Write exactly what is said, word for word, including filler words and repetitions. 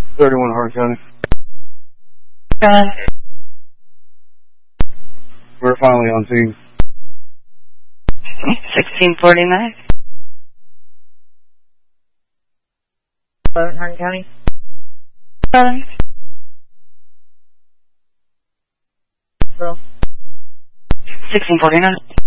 thirty-one Hart County. Uh, We're finally on scene. sixteen forty-nine. eleven Hart County. Seven. Bro. sixteen forty-nine.